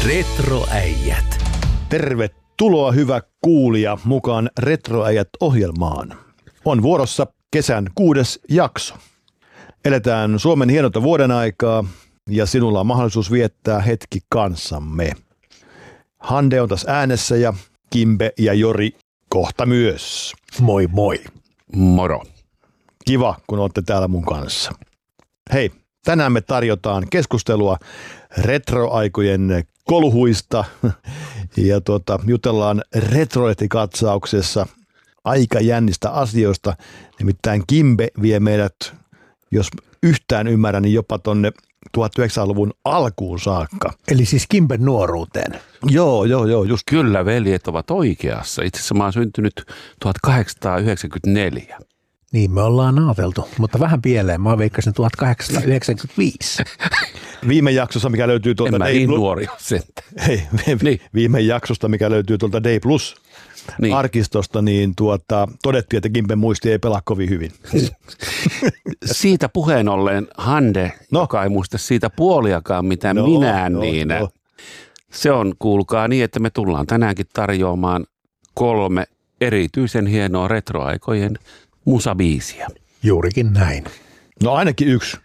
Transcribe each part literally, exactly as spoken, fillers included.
Retroäijät. Tervetuloa hyvä kuulija mukaan Retroäijät ohjelmaan. On vuorossa kesän kuudes jakso. Eletään Suomen hienota vuoden aikaa ja sinulla on mahdollisuus viettää hetki kanssamme. Hande on taas äänessä ja Kimbe ja Jori kohta myös. Moi moi. Moro. Kiva, kun olette täällä mun kanssa. Hei, tänään me tarjotaan keskustelua retroaikojen koluhuista ja tuota, jutellaan retroehtikatsauksessa aika jännistä asioista. Nimittäin Kimbe vie meidät, jos yhtään ymmärrän, niin jopa tonne tuhatyhdeksänsataaluvun alkuun saakka. Eli siis Kimben nuoruuteen. Joo, joo, joo, just. Kyllä veljet ovat oikeassa. Itse asiassa mä oon syntynyt tuhatkahdeksansataayhdeksänkymmentäneljä. Niin me ollaan ajateltu, mutta vähän pieleen. Mä veikkasin tuhatkahdeksansataayhdeksänkymmentäviisi. Viime jaksossa, mikä löytyy tuolta... En mä niin nuori ole sen. Hei, niin. Viime jaksosta, mikä löytyy tuolta Day Plus niin. arkistosta, niin tuota, todettiin, että Kimben muisti ei pelaa kovin hyvin. Siitä puheen ollen Hande, no. joka ei muista siitä puoliakaan, mitä no, minä, no, niin no. se on, kuulkaa niin, että me tullaan tänäänkin tarjoamaan kolme erityisen hienoa retroaikojen musabiisiä. Juurikin näin. No ainakin yksi.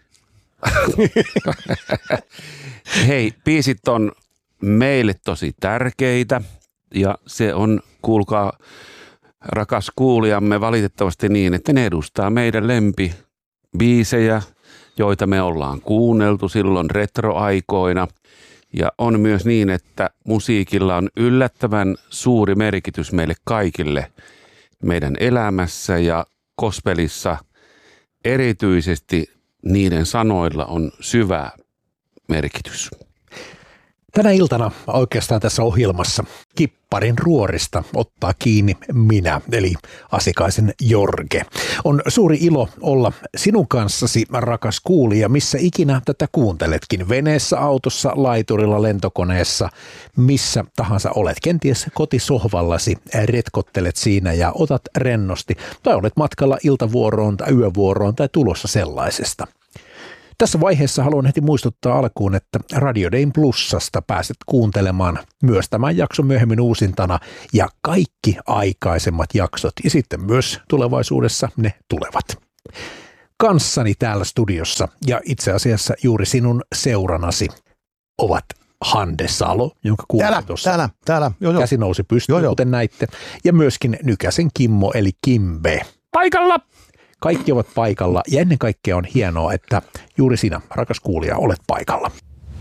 Hei, biisit on meille tosi tärkeitä ja se on, kuulkaa rakas kuulijamme, valitettavasti niin, että ne edustaa meidän lempibiisejä, joita me ollaan kuunneltu silloin retroaikoina. Ja on myös niin, että musiikilla on yllättävän suuri merkitys meille kaikille meidän elämässä ja gospelissa erityisesti niiden sanoilla on syvä merkitys. Tänä iltana oikeastaan tässä ohjelmassa kipparin ruorista ottaa kiinni minä, eli Asikaisen Jorge. On suuri ilo olla sinun kanssasi, rakas kuulija, missä ikinä tätä kuunteletkin. Veneessä, autossa, laiturilla, lentokoneessa, missä tahansa olet. Kenties kotisohvallasi retkottelet siinä ja otat rennosti. Tai olet matkalla iltavuoroon tai yövuoroon tai tulossa sellaisesta. Tässä vaiheessa haluan heti muistuttaa alkuun, että Radio Dayn Plusasta pääset kuuntelemaan myös tämän jakson myöhemmin uusintana ja kaikki aikaisemmat jaksot ja sitten myös tulevaisuudessa ne tulevat. Kanssani täällä studiossa ja itse asiassa juuri sinun seuranasi ovat Hande Salo, jonka kuulin tuossa. Täällä, täällä, joo, joo. Käsi nousi pystyyn, kuten näitte, ja myöskin Nykäsen Kimmo eli Kimbe. Paikalla! Kaikki ovat paikalla ja ennen kaikkea on hienoa, että juuri sinä, rakas kuulija, olet paikalla.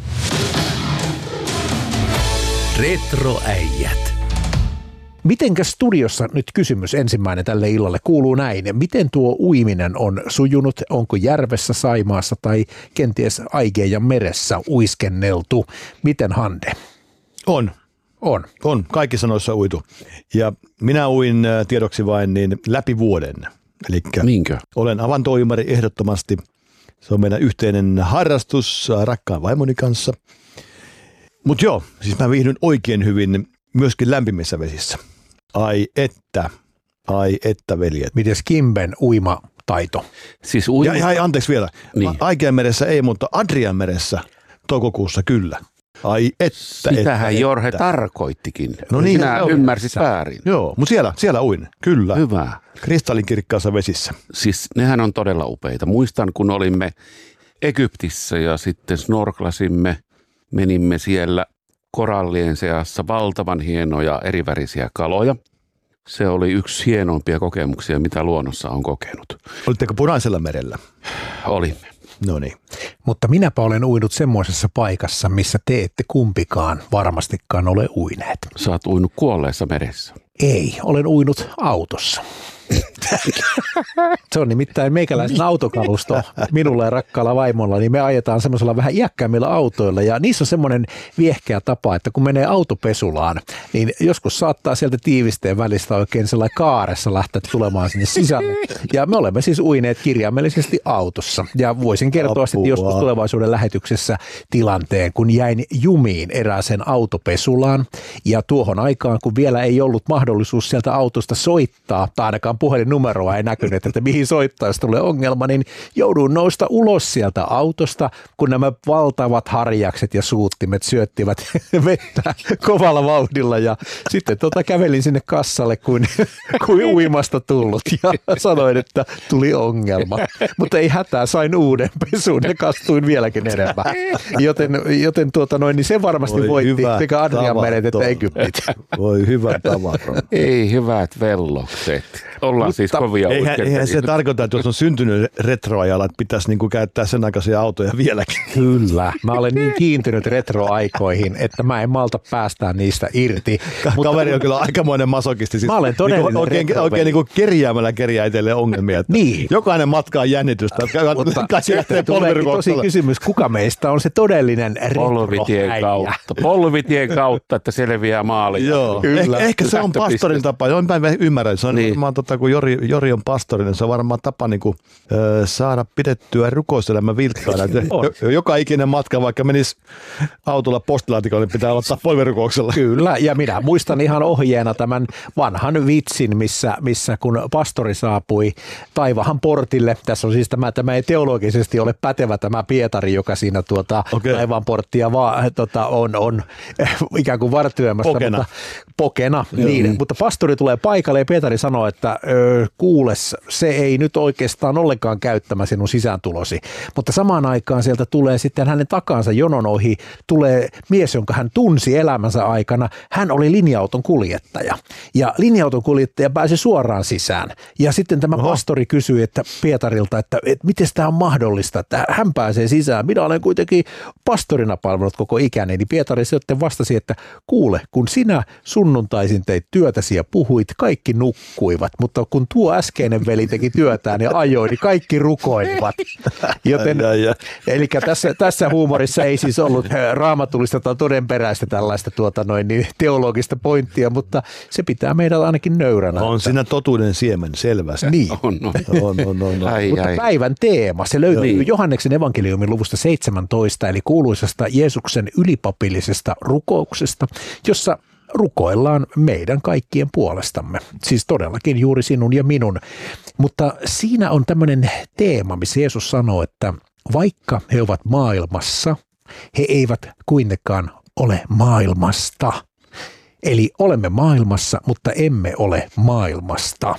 Retroäijät. Mitenkä studiossa nyt kysymys ensimmäinen tälle illalle kuuluu näin? Miten tuo uiminen on sujunut? Onko järvessä, Saimaassa tai kenties Aigeijan meressä uiskenneltu? Miten, Hande? On. On. On. Kaikissa noissa uitu. Ja minä uin tiedoksi vain niin läpi vuoden. Elikkä Minkö? olen avantoimari ehdottomasti. Se on meidän yhteinen harrastus rakkaan vaimoni kanssa. Mutta joo, siis mä viihdyn oikein hyvin myöskin lämpimissä vesissä. Ai että, ai että veljet. Mites Kimben uimataito? Siis uima... Ja, ja anteeksi vielä, niin. Aikeanmeressä ei, mutta Adrianmeressä toukokuussa kyllä. Ai että, sitähän että, Jorge että. tarkoittikin. No niin, sinä ymmärsit väärin. Joo, mutta siellä, siellä uin, kyllä. Hyvä. Kristallinkirkkaassa vesissä. Siis nehän on todella upeita. Muistan, kun olimme Egyptissä ja sitten snorklasimme, menimme siellä korallien seassa valtavan hienoja erivärisiä kaloja. Se oli yksi hienoimpia kokemuksia, mitä luonnossa on kokenut. Olitteko Punaisella merellä? Olimme. No niin. Mutta minäpä olen uinut semmoisessa paikassa, missä te ette kumpikaan varmastikaan ole uineet. Sä oot uinut kuolleessa meressä. Ei, olen uinut autossa. Se on nimittäin meikäläisen autokalusto minulla ja rakkaalla vaimolla, niin me ajetaan semmoisella vähän iäkkäämmillä autoilla ja niissä on semmoinen viehkeä tapa, että kun menee autopesulaan, niin joskus saattaa sieltä tiivisteen välistä oikein sellainen kaaressa lähteä tulemaan sinne sisälle. Ja me olemme siis uineet kirjaimellisesti autossa ja voisin kertoa sitten joskus tulevaisuuden lähetyksessä tilanteen, kun jäin jumiin erääseen autopesulaan ja tuohon aikaan, kun vielä ei ollut mahdollista mahdollisuus sieltä autosta soittaa, tai ainakaan puhelinnumeroa ei näkynyt, että mihin soittaa, jos tulee ongelma, niin jouduin nousta ulos sieltä autosta, kun nämä valtavat harjakset ja suuttimet syöttivät vettä kovalla vauhdilla ja sitten tota kävelin sinne kassalle kuin, kuin uimasta tullut ja sanoin, että tuli ongelma. Mutta ei hätää, sain uuden pesun ja kastuin vieläkin enemmän. Joten, joten tuota noin, niin se varmasti Voi voitti sekä Adrian meret että Egyptit. Voi hyvä tavaton. Ei hyvät vellokset. Ollaan Mutta siis kovia eihän, eihän se tarkoita, että jos on syntynyt retroajalla, että pitäisi niinku käyttää sen aikaisia autoja vieläkin. Kyllä. Mä olen niin kiintynyt retroaikoihin, että mä en malta päästää niistä irti. Ka- Mutta kaveri on kyllä aikamoinen masokisti. Siis mä olen todellinen niin oikein, oikein niin kuin kerjäämällä kerjää itselleen ongelmia. Niin. Jokainen matka on jännitystä. Mutta sitten tuleekin tosi kysymys, kuka meistä on se todellinen Polvitien kautta. Polvitien kautta, että selviää maaliin. Joo. Eh, ehkä se on pastorin tapa. Joo, mä ymmärrän. Se on niin. varmaan, tota, kun Jori, Jori on pastori, niin se on varmaan tapa niin kuin, ö, saada pidettyä rukouselämä vilkkaana. Joka ikinen matka, vaikka menisi autolla postilaatikolle, niin pitää aloittaa polvirukouksella. Kyllä, ja minä muistan ihan ohjeena tämän vanhan vitsin, missä, missä kun pastori saapui Taivahan portille. Tässä on siis tämä, tämä ei teologisesti ole pätevä tämä Pietari, joka siinä tuota okay. Taivaan porttia vaan, tota, on, on ikään kuin vartioimassa. Pokena. Mutta, pokena, niin. Mutta pastori tulee paikalle ja Pietari sanoo, että ö, kuules, se ei nyt oikeastaan ollenkaan käyttämä sinun sisääntulosi. Mutta samaan aikaan sieltä tulee sitten hänen takaansa jonon ohi, tulee mies, jonka hän tunsi elämänsä aikana. Hän oli linja-auton kuljettaja ja linja-auton kuljettaja pääsi suoraan sisään. Ja sitten tämä Oho. pastori kysyi että Pietarilta, että, että miten tämä on mahdollista, että hän pääsee sisään. Minä olen kuitenkin pastorina palvellut koko ikäni. Niin Pietari sitten vastasi, että kuule, kun sinä sunnuntaisin teit työtäsi ja puhuit, kaikki nukkuivat, mutta kun tuo äskeinen veli teki työtään ja ajoi, niin kaikki rukoilivat. Joten, eli tässä, tässä huumorissa ei siis ollut raamatullista tai todenperäistä tällaista tuota noin, niin teologista pointtia, mutta se pitää meidät ainakin nöyränä. On siinä totuuden siemen, selvästi. Niin. On, on. on, on, on, on. Ai, mutta ai. Päivän teema, se löytyy niin. Johanneksen evankeliumin luvusta seitsemäntoista, eli kuuluisasta Jeesuksen ylipapillisesta rukouksesta, jossa rukoillaan meidän kaikkien puolestamme. Siis todellakin juuri sinun ja minun. Mutta siinä on tämmöinen teema, missä Jeesus sanoo, että vaikka he ovat maailmassa, he eivät kuitenkaan ole maailmasta. Eli olemme maailmassa, mutta emme ole maailmasta.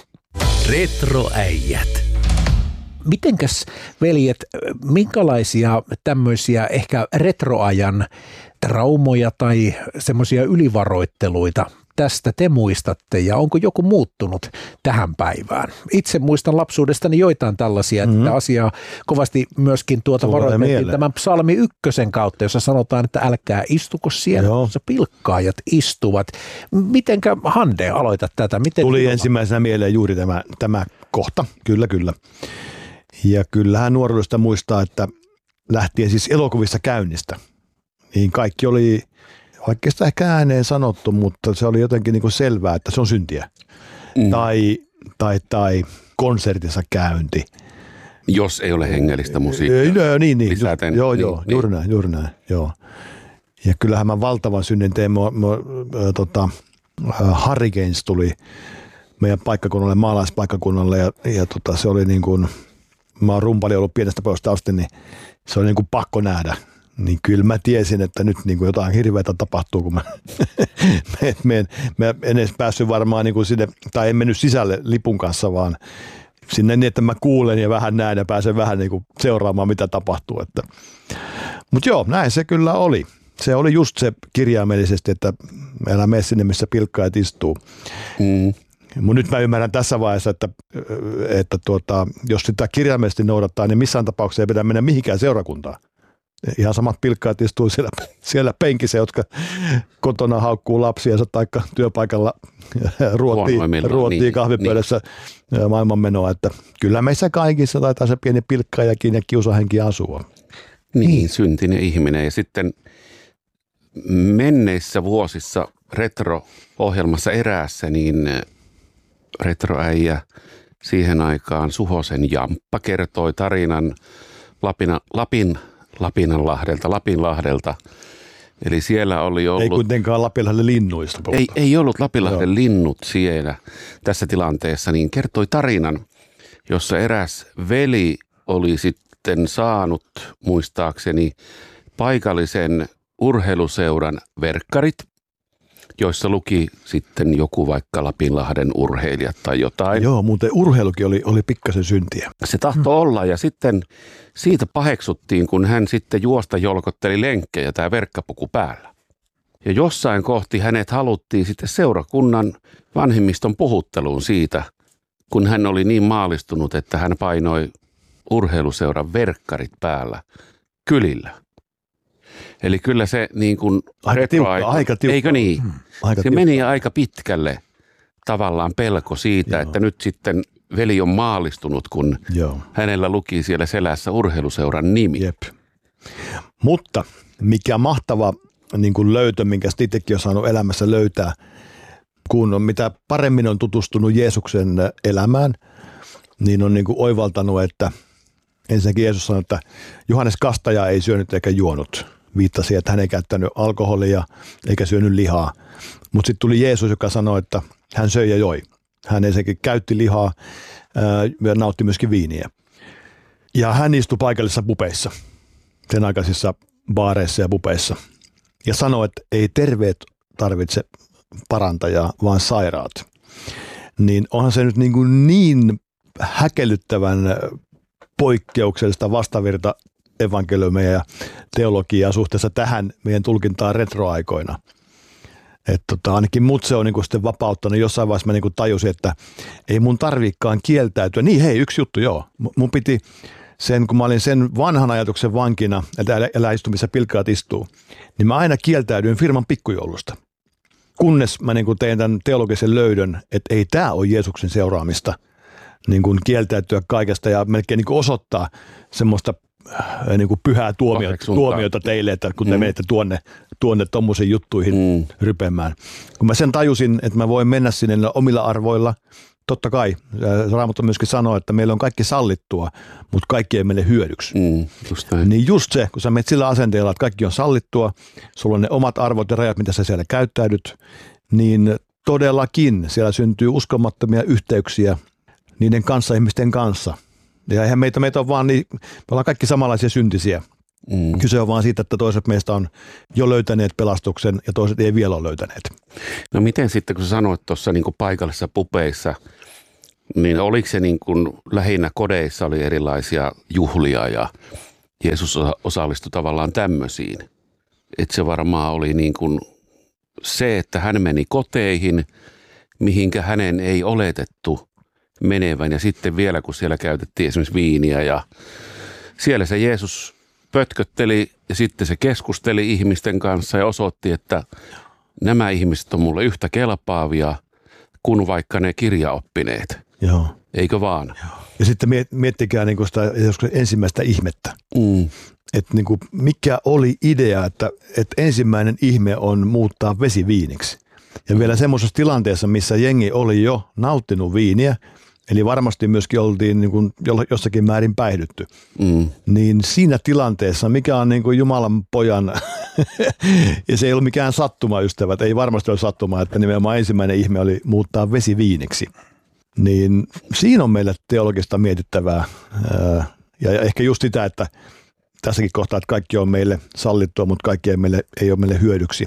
Retroäijät. Mitenkäs, veljet, minkälaisia tämmöisiä ehkä retroajan traumoja tai semmoisia ylivaroitteluita tästä te muistatte ja onko joku muuttunut tähän päivään? Itse muistan lapsuudestani joitain tällaisia, mm-hmm. että asiaa kovasti myöskin tuota varoitettiin tämän psalmi ykkösen kautta, jossa sanotaan, että älkää istuko siellä, jossa pilkkaajat istuvat. Mitenkä Hande aloita tätä? Miten Tuli ilma? ensimmäisenä mieleen juuri tämä, tämä kohta, kyllä kyllä. Ja kyllähän nuoruudesta muistaa, että lähtien siis elokuvissa käynnistä, niin kaikki oli oikeastaan ehkä ääneen sanottu, mutta se oli jotenkin niin kuin selvää, että se on syntiä. Mm. Tai, tai, tai konsertissa käynti. Jos ei ole hengellistä musiikkia. No, niin, niin. Lisäten, joo, niin, joo, niin. juuri näin, juuri näin, joo. Ja kyllähän mä valtavan synnin tein, mä, mä, äh, tota, äh, Hurricanes tuli meidän paikkakunnalle, maalaispaikkakunnalle, ja, ja tota, se oli niin kuin, mä oon rumpali ollut pienestä pojasta asti, niin se oli niin kuin pakko nähdä. Niin kyllä mä tiesin, että nyt niin kuin jotain hirveätä tapahtuu, kun mä, mä, en, mä en edes päässyt varmaan niin kuin sinne, tai en mennyt sisälle lipun kanssa, vaan sinne niin, että mä kuulen ja vähän näen ja pääsen vähän niin kuin seuraamaan, mitä tapahtuu. Mutta joo, näin se kyllä oli. Se oli just se kirjaimellisesti, että älä mene sinne, missä pilkkaajat istuu. Mm. Mutta nyt mä ymmärrän tässä vaiheessa, että, että tuota, jos sitä kirjaimellisesti noudattaa, niin missään tapauksessa ei pidä mennä mihinkään seurakuntaan. Ihan samat pilkkaat istuu siellä, siellä penkissä, jotka kotona haukkuu lapsiansa tai työpaikalla ruotii, ruotii niin, kahvipöydässä niin. maailmanmenoa. Että kyllä meissä kaikissa taitaa se pieni pilkkaajakin ja kiusahenki asua. Niin, niin, syntinen ihminen. Ja sitten menneissä vuosissa retro-ohjelmassa eräässä, niin retroäijä siihen aikaan Suhosen Jamppa kertoi tarinan Lapina, Lapin Lapinanlahdelta, Lapinlahdelta, Eli siellä oli ollut... Ei kuitenkaan Lapinlahden linnuista puhuta. Ei, ei ollut Lapinlahden Joo. linnut siellä tässä tilanteessa, niin kertoi tarinan, jossa eräs veli oli sitten saanut muistaakseni paikallisen urheiluseuran verkkarit, joissa luki sitten joku vaikka Lapinlahden urheilijat tai jotain. Joo, muuten urheilukin oli, oli pikkasen syntiä. Se tahtoi mm. olla ja sitten siitä paheksuttiin, kun hän sitten juosta jolkotteli lenkkejä tämä verkkapuku päällä. Ja jossain kohti hänet haluttiin sitten seurakunnan vanhimmiston puhutteluun siitä, kun hän oli niin maalistunut, että hän painoi urheiluseuran verkkarit päällä kylillä. Eli kyllä se niin kuin aika tiukka, aika tiukka. Eikö niin? Hmm, aika se tiukka. meni aika pitkälle tavallaan pelko siitä, Joo. että nyt sitten veli on maalistunut, kun Joo. hänellä luki siellä selässä urheiluseuran nimi. Jep. Mutta mikä mahtava niin kuin löytö, minkä itsekin on saanut elämässä löytää, kun on mitä paremmin on tutustunut Jeesuksen elämään, niin on niin kuin oivaltanut, että ensinnäkin Jeesus sanoi, että Johannes Kastaja ei syönyt eikä juonut. Viittasi, että hän ei käyttänyt alkoholia eikä syönyt lihaa. Mutta sitten tuli Jeesus, joka sanoi, että hän söi ja joi. Hän ensinnäkin käytti lihaa ää, ja nautti myöskin viiniä. Ja hän istui paikallisissa pupeissa, sen aikaisissa baareissa ja pupeissa. Ja sanoi, että ei terveet tarvitse parantajaa, vaan sairaat. Niin onhan se nyt niin, kuin niin häkellyttävän poikkeuksellista vastavirta evankeliumia ja teologiaa suhteessa tähän meidän tulkintaan retroaikoina. Että tota, ainakin mut se on niinku sitten vapauttanut. Jossain vaiheessa mä niinku tajusin, että ei mun tarviikaan kieltäytyä. Niin hei, yksi juttu, joo. Mun piti sen, kun mä olin sen vanhan ajatuksen vankina, että älä istu missä pilkkaat istuu, niin mä aina kieltäydyin firman pikkujoulusta. Kunnes mä niinku tein tämän teologisen löydön, että ei tää ole Jeesuksen seuraamista, niin kuin kieltäytyä kaikesta ja melkein niin kuin osoittaa semmoista niin kuin pyhää tuomiota, tuomiota teille, että kun te mm. menette tuonne, tuonne tommoisiin juttuihin mm. rypemään. Kun mä sen tajusin, että mä voin mennä sinne omilla arvoilla, totta kai, Raamattu myöskin sanoo, että meillä on kaikki sallittua, mutta kaikki ei meille hyödyksi. Mm, just niin just se, kun sä menet sillä asenteella, että kaikki on sallittua, sulla on ne omat arvot ja rajat, mitä sä siellä käyttäydyt, niin todellakin siellä syntyy uskomattomia yhteyksiä niiden kanssa, ihmisten kanssa. Ja eihän meitä, meitä on vaan niin, me ollaan kaikki samanlaisia syntisiä. Mm. Kyse on vaan siitä, että toiset meistä on jo löytäneet pelastuksen ja toiset ei vielä ole löytäneet. No miten sitten, kun sä sanoit tuossa niin kuin paikallisissa pupeissa, niin oliko se niin kuin lähinnä kodeissa oli erilaisia juhlia ja Jeesus osallistui tavallaan tämmöisiin? Että se varmaan oli niin kuin se, että hän meni koteihin, mihinkä hänen ei oletettu menevän ja sitten vielä kun siellä käytettiin esimerkiksi viiniä ja siellä se Jeesus pötkötteli ja sitten se keskusteli ihmisten kanssa ja osoitti, että nämä ihmiset on mulle yhtä kelpaavia kuin vaikka ne kirjaoppineet. Joo. Eikö vaan? Joo. Ja sitten miettikää niin kuin sitä ensimmäistä ihmettä. Mm. Että niin kuin mikä oli idea, että, että ensimmäinen ihme on muuttaa vesi viiniksi. Ja vielä semmoisessa tilanteessa, missä jengi oli jo nauttinut viiniä, eli varmasti myöskin oltiin niin kuin jossakin määrin päihdytty. Mm. Niin siinä tilanteessa, mikä on niin kuin Jumalan pojan, ja se ei ollut mikään sattuma, ystävät, ei varmasti ole sattuma, että nimenomaan ensimmäinen ihme oli muuttaa vesi viiniksi. Niin siinä on meille teologista mietittävää. Ja ehkä just sitä, että tässäkin kohtaa, että kaikki on meille sallittua, mutta kaikki ei, meille, ei ole meille hyödyksi.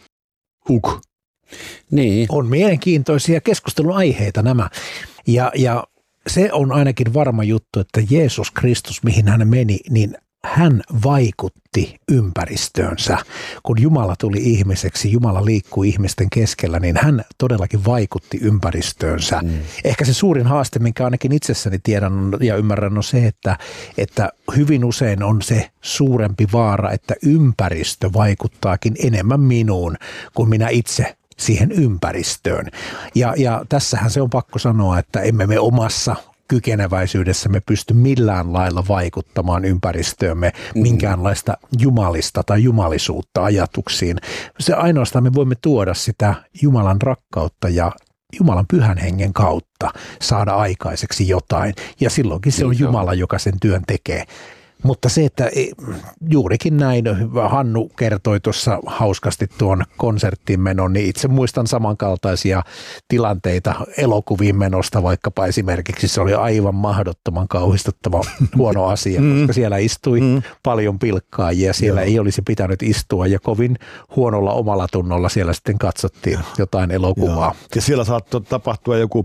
Huk. Niin. On mielenkiintoisia keskustelun aiheita nämä. Ja, ja se on ainakin varma juttu, että Jeesus Kristus, mihin hän meni, niin hän vaikutti ympäristöönsä. Kun Jumala tuli ihmiseksi, Jumala liikkui ihmisten keskellä, niin hän todellakin vaikutti ympäristöönsä. Mm. Ehkä se suurin haaste, minkä ainakin itsessäni tiedän ja ymmärrän, on se, että, että hyvin usein on se suurempi vaara, että ympäristö vaikuttaakin enemmän minuun kuin minä itse siihen ympäristöön. Ja, ja tässähän se on pakko sanoa, että emme me omassa kykeneväisyydessä me pysty millään lailla vaikuttamaan ympäristöömme minkäänlaista jumalista tai jumalisuutta ajatuksiin. Se ainoastaan me voimme tuoda sitä Jumalan rakkautta ja Jumalan pyhän hengen kautta saada aikaiseksi jotain. Ja silloinkin se on Jumala, joka sen työn tekee. Mutta se, että juurikin näin, Hannu kertoi tuossa hauskasti tuon konserttiin menon, niin itse muistan samankaltaisia tilanteita elokuviin menosta, vaikkapa esimerkiksi se oli aivan mahdottoman kauhistuttava huono asia, koska siellä istui mm. paljon pilkkaajia, siellä Joo. ei olisi pitänyt istua ja kovin huonolla omalla tunnolla siellä sitten katsottiin jotain elokuvaa. Joo. Ja siellä saattoi tapahtua joku,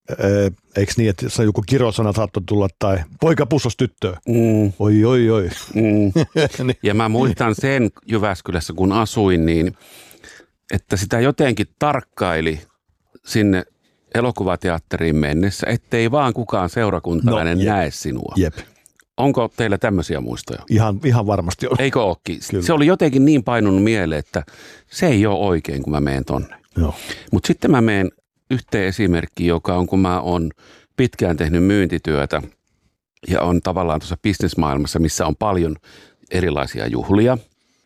eikö niin, että se joku kirosana saattoi tulla tai poika pussos tyttöä. Mm. Oi, oi, oi. Mm. Ja mä muistan sen Jyväskylässä, kun asuin, niin että sitä jotenkin tarkkaili sinne elokuvateatteriin mennessä, ettei vaan kukaan seurakuntalainen no, näe sinua. Jep. Onko teillä tämmöisiä muistoja? Ihan, ihan varmasti on. Eikö ookin? Kyllä. Se oli jotenkin niin painunut mieleen, että se ei ole oikein, kun mä menen tonne. Mutta sitten mä menen yhteen esimerkkiin, joka on, kun mä oon pitkään tehnyt myyntityötä ja on tavallaan tuossa bisnesmaailmassa, missä on paljon erilaisia juhlia.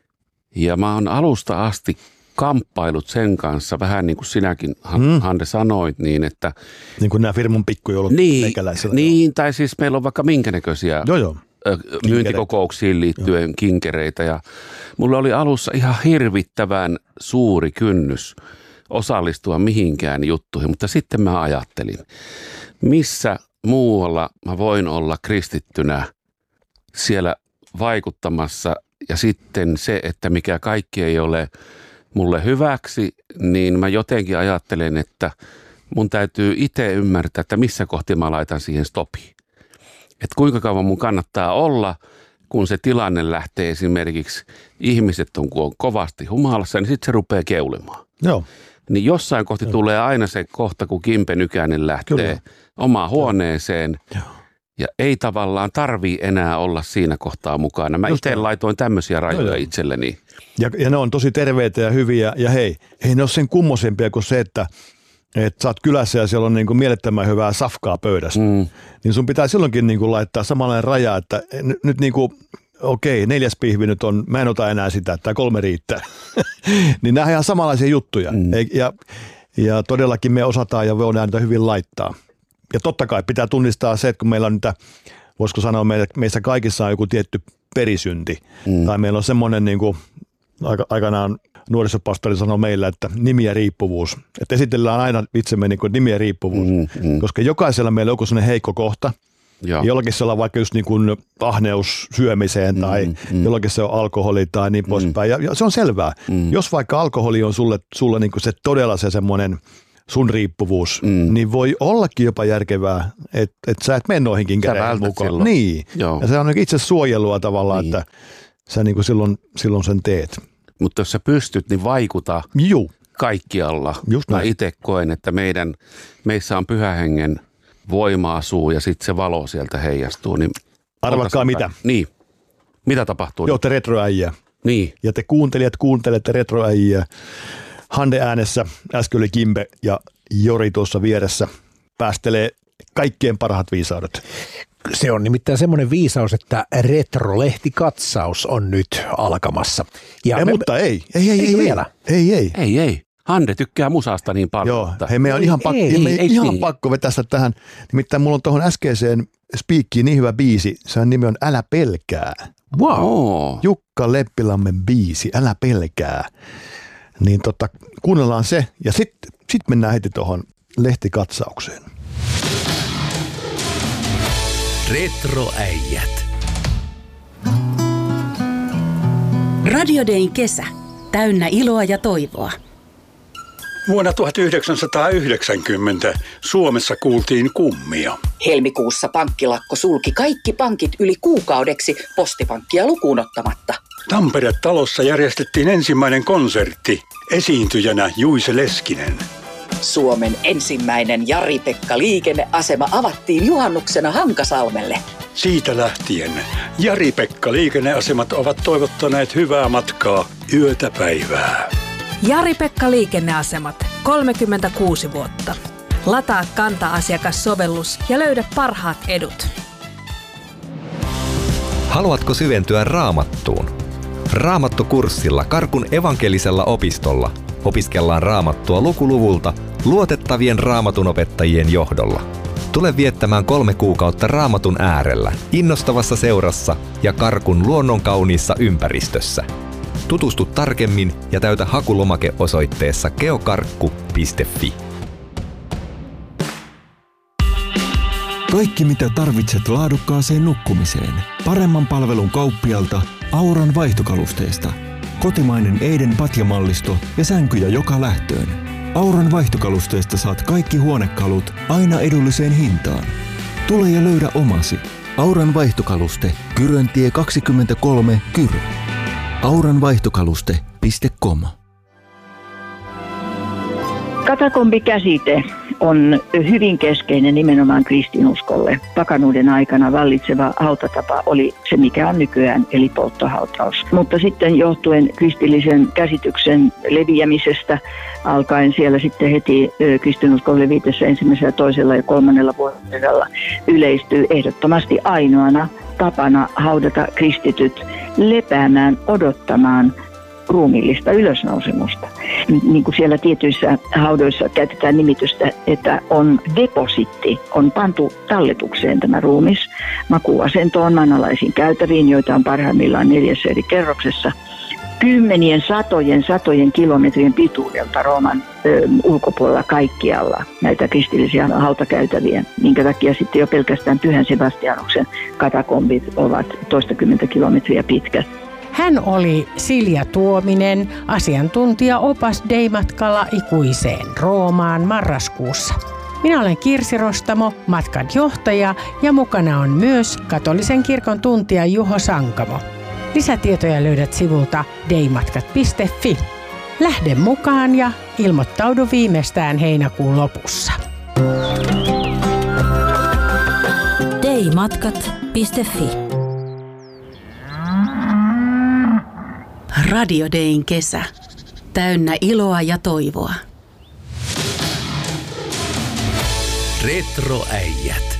Ja mä oon alusta asti kamppailut sen kanssa, vähän niin kuin sinäkin, hmm. Hande, sanoit, niin että... Niin kuin nämä firmun pikkujoulut niin, meikäläisellä. Niin, tai siis meillä on vaikka minkä näköisiä joo, joo. myyntikokouksiin liittyen joo. kinkereitä. Ja mulla oli alussa ihan hirvittävän suuri kynnys osallistua mihinkään juttuihin, mutta sitten mä ajattelin, missä muualla mä voin olla kristittynä siellä vaikuttamassa ja sitten se, että mikä kaikki ei ole mulle hyväksi, niin mä jotenkin ajattelen, että mun täytyy itse ymmärtää, että missä kohti mä laitan siihen stopiin. Että kuinka kauan mun kannattaa olla, kun se tilanne lähtee esimerkiksi, ihmiset on, kun on kovasti humalassa, niin sitten se rupeaa keulemaan. Joo. Niin jossain kohti Joo. tulee aina se kohta, kun Kimpe Nykänen lähtee Kyllä. omaan huoneeseen. Joo. Ja ei tavallaan tarvii enää olla siinä kohtaa mukana. Mä itse laitoin tämmöisiä rajoja no, itselleni. Ja, ja ne on tosi terveitä ja hyviä. Ja hei, ei ne ole sen kummosempia kuin se, että, että sä oot kylässä ja siellä on niin kuin mielettömän hyvää safkaa pöydässä. Mm. Niin sun pitää silloinkin niin kuin laittaa samanlainen raja, että nyt, nyt niin kuin, okei, neljäs pihvi nyt on, mä en ota enää sitä, tai kolme riittää. Niin nämä on ihan samanlaisia juttuja. Mm. Ja, ja todellakin me osataan ja voidaan niitä hyvin laittaa. Ja totta kai pitää tunnistaa se, että kun meillä on niitä, voisiko sanoa, meissä kaikissa on joku tietty perisynti. Mm. Tai meillä on semmoinen, niin kuin aikanaan nuorisopastori sanoi meillä, että nimi ja riippuvuus. Että esitellään aina itsemme niin kuin nimi ja riippuvuus. Mm, mm. Koska jokaisella meillä on joku sellainen heikko kohta. Ja. Jollakin se on vaikka just niin kuin ahneus syömiseen tai mm, mm. jollakin se on alkoholi tai niin poispäin. Mm. Ja, ja se on selvää. Mm. Jos vaikka alkoholi on sulle, sulle niin kuin se todella se semmoinen sun riippuvuus, mm. niin voi ollakin jopa järkevää, että et sä et mene noihinkin käreihin mukaan. Silloin. Niin. Joo. Ja se on itse suojelua tavallaan, niin. että sä niin kuin silloin, silloin sen teet. Mutta jos sä pystyt, niin vaikuta Juu. kaikkialla. Just Mä näin. itse koen, että meidän, meissä on Pyhän Hengen voima asuu ja sitten se valo sieltä heijastuu. Niin arvatkaa mitä. Niin. Mitä tapahtuu? Joo, te retroäijä. Niin. Ja te kuuntelijat kuuntelette retroäijä. Hande äänessä, äsken oli Kimpe ja Jori tuossa vieressä päästelee kaikkien parhaat viisaudet. Se on nimittäin semmoinen viisaus, että Retro-lehtikatsaus on nyt alkamassa. Ja ei, me, mutta ei. Ei, ei, ei, ei, vielä. ei, ei. Ei, ei. Hande tykkää musasta niin paljon. Joo, hei, me on ihan, pakko, ei, me ei, ihan niin. pakko vetää sitä tähän. Nimittäin mulla on tuohon äskeiseen spiikkiin niin hyvä biisi. Sen nimi on Älä pelkää. Wow. Jukka Leppilammen biisi, Älä pelkää. Niin tota, kuunnellaan se ja sitten sit mennään heti tuohon lehtikatsaukseen. Retroäijät. Radio Dayn kesä. Täynnä iloa ja toivoa. Vuonna tuhatyhdeksänsataayhdeksänkymmentä Suomessa kuultiin kummia. Helmikuussa pankkilakko sulki kaikki pankit yli kuukaudeksi, Postipankkia lukuun ottamatta. Tampere-talossa järjestettiin ensimmäinen konsertti, esiintyjänä Juise Leskinen. Suomen ensimmäinen Jari-Pekka liikenneasema avattiin juhannuksena Hankasalmelle. Siitä lähtien Jari-Pekka liikenneasemat ovat toivottaneet hyvää matkaa yötä päivää. Jari-Pekka liikenneasemat, kolmekymmentäkuusi vuotta. Lataa Kanta-asiakassovellus ja löydä parhaat edut. Haluatko syventyä Raamattuun? Raamattukurssilla Karkun evankelisella opistolla opiskellaan Raamattua lukuluvulta luotettavien raamatunopettajien johdolla. Tule viettämään kolme kuukautta Raamatun äärellä, innostavassa seurassa ja Karkun luonnonkauniissa ympäristössä. Tutustu tarkemmin ja täytä hakulomake osoitteessa geokarkku piste fi. Kaikki mitä tarvitset laadukkaaseen nukkumiseen. Paremman palvelun kauppialta Auran vaihtokalusteista. Kotimainen Eiden patjamallisto ja sänkyjä joka lähtöön. Auran vaihtokalusteista saat kaikki huonekalut aina edulliseen hintaan. Tule ja löydä omasi. Auran vaihtokaluste, Kyröntie kaksikymmentäkolme, Kyrö. auranvaihtokaluste piste com. Katakombikäsite on hyvin keskeinen nimenomaan kristinuskolle. Pakanuuden aikana vallitseva hautatapa oli se, mikä on nykyään, eli polttohautaus. Mutta sitten johtuen kristillisen käsityksen leviämisestä alkaen siellä sitten heti kristinuskon levitessä ensimmäisellä, toisella ja kolmannella vuodella yleistyy ehdottomasti ainoana tapana haudata kristityt lepäämään, odottamaan ruumiillista ylösnousemusta. Niin kuin siellä tietyissä haudoissa käytetään nimitystä, että on depositti, on pantu talletukseen tämä ruumis makuuasentoon, manalaisiin käytäviin, joita on parhaimmillaan neljässä eri kerroksessa, kymmenien, satojen, satojen kilometrien pituudelta Rooman ö, ulkopuolella kaikkialla näitä kristillisiä hautakäytäviä, minkä takia sitten jo pelkästään Pyhän Sebastianuksen katakombit ovat toistakymmentä kilometriä pitkät. Hän oli Silja Tuominen, asiantuntija opas Dei-matkalla ikuiseen Roomaan marraskuussa. Minä olen Kirsi Rostamo, matkan johtaja, ja mukana on myös katolisen kirkon tuntija Juho Sankamo. Lisätietoja löydät sivulta deimatkat piste fi. Lähde mukaan ja ilmoittaudu viimeistään heinäkuun lopussa. deimatkat piste fi. Radio Dayn kesä. Täynnä iloa ja toivoa. Retroäijät.